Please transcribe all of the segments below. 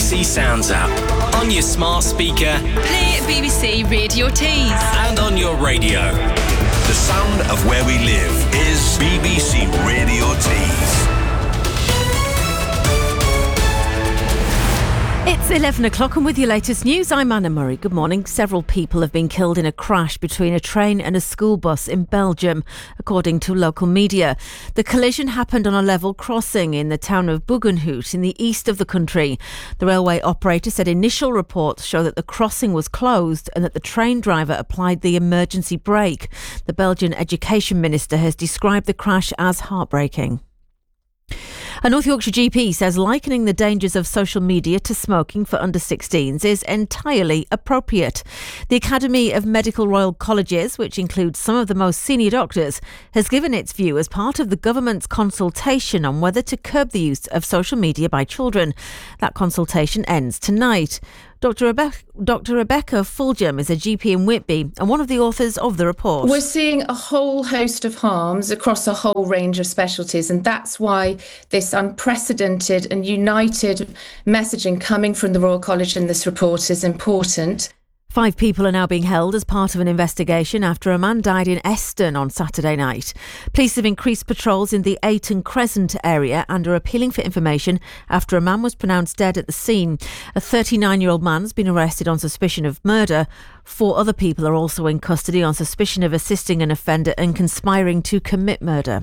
BBC Sounds app. On your smart speaker. Play BBC Radio Tees. And on your radio. The sound of where we live is BBC Radio Tees. It's 11 o'clock and with your latest news, I'm Anna Murray. Good morning. Several people have been killed in a crash between a train and a school bus in Belgium, according to local media. The collision happened on a level crossing in the town of Buggenhout in the east of the country. The railway operator said initial reports show that the crossing was closed and that the train driver applied the emergency brake. The Belgian Education Minister has described the crash as heartbreaking. A North Yorkshire GP says likening the dangers of social media to smoking for under-16s is entirely appropriate. The Academy of Medical Royal Colleges, which includes some of the most senior doctors, has given its view as part of the government's consultation on whether to curb the use of social media by children. That consultation ends tonight. Dr. Rebecca Fulgham is a GP in Whitby and one of the authors of the report. We're seeing a whole host of harms across a whole range of specialties, and that's why this unprecedented and united messaging coming from the Royal College in this report is important. 5 people are now being held as part of an investigation after a man died in Eston on Saturday night. Police have increased patrols in the Ayton Crescent area and are appealing for information after a man was pronounced dead at the scene. A 39-year-old man's been arrested on suspicion of murder. 4 other people are also in custody on suspicion of assisting an offender and conspiring to commit murder.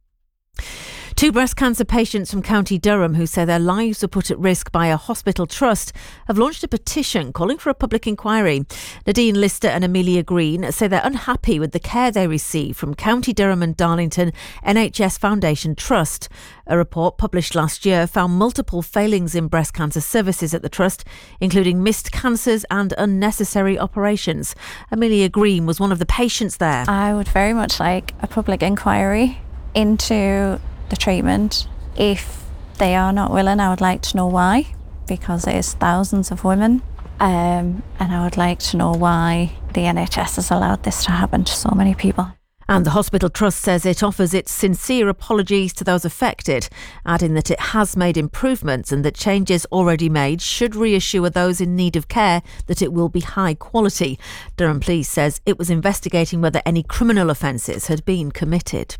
2 breast cancer patients from County Durham who say their lives were put at risk by a hospital trust have launched a petition calling for a public inquiry. Nadine Lister and Amelia Green say they're unhappy with the care they receive from County Durham and Darlington NHS Foundation Trust. A report published last year found multiple failings in breast cancer services at the trust, including missed cancers and unnecessary operations. Amelia Green was one of the patients there. I would very much like a public inquiry into the treatment. If they are not willing, I would like to know why, because it is thousands of women, and I would like to know why the NHS has allowed this to happen to so many people. And the Hospital Trust says it offers its sincere apologies to those affected, adding that it has made improvements and that changes already made should reassure those in need of care that it will be high quality. Durham Police says it was investigating whether any criminal offences had been committed.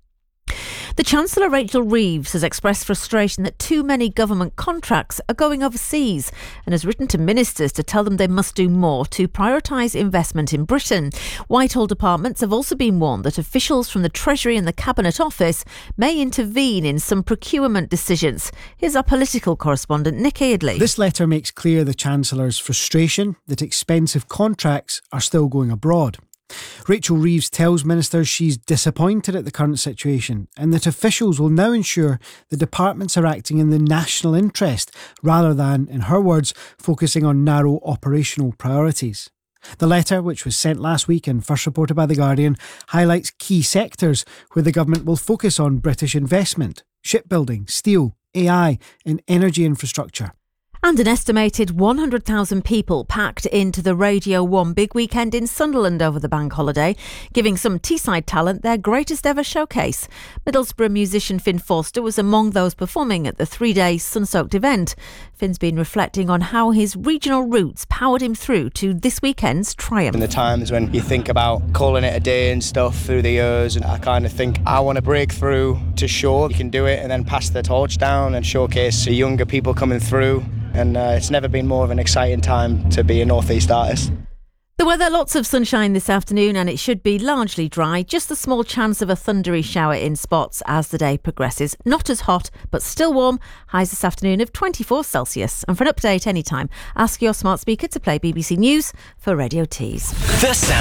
The Chancellor Rachel Reeves has expressed frustration that too many government contracts are going overseas and has written to ministers to tell them they must do more to prioritise investment in Britain. Whitehall departments have also been warned that officials from the Treasury and the Cabinet Office may intervene in some procurement decisions. Here's our political correspondent Nick Eardley. This letter makes clear the Chancellor's frustration that expensive contracts are still going abroad. Rachel Reeves tells ministers she's disappointed at the current situation and that officials will now ensure the departments are acting in the national interest rather than, in her words, focusing on narrow operational priorities. The letter, which was sent last week and first reported by The Guardian, highlights key sectors where the government will focus on British investment: shipbuilding, steel, AI and energy infrastructure. And an estimated 100,000 people packed into the Radio 1 Big Weekend in Sunderland over the bank holiday, giving some Teesside talent their greatest ever showcase. Middlesbrough musician Finn Forster was among those performing at the 3-day sun-soaked event. Finn's been reflecting on how his regional roots powered him through to this weekend's triumph. In the times when you think about calling it a day and stuff through the years, and I kind of think I want to break through to show you can do it and then pass the torch down and showcase the younger people coming through. And it's never been more of an exciting time to be a North East artist. The weather, lots of sunshine this afternoon and it should be largely dry. Just a small chance of a thundery shower in spots as the day progresses. Not as hot, but still warm. Highs this afternoon of 24 Celsius. And for an update anytime, ask your smart speaker to play BBC News for Radio Tees. The Sound